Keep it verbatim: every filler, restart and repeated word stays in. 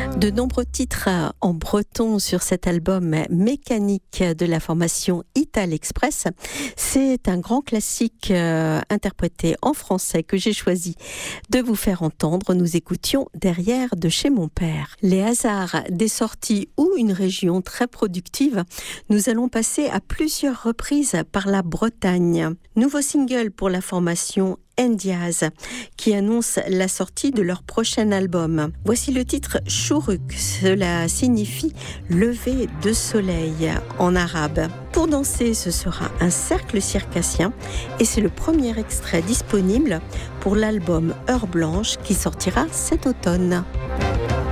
De nombreux titres en breton sur cet album Mécanique de la formation Ital Express. C'est un grand classique euh, interprété en français que j'ai choisi de vous faire entendre. Nous écoutions Derrière de chez mon père. Les hasards des sorties ou une région très productive, nous allons passer à plusieurs reprises par la Bretagne. Nouveau single pour la formation Ndiaz, qui annonce la sortie de leur prochain album. Voici le titre Chouruk, cela signifie lever de soleil en arabe. Pour danser, ce sera un cercle circassien et c'est le premier extrait disponible pour l'album Heure Blanche qui sortira cet automne.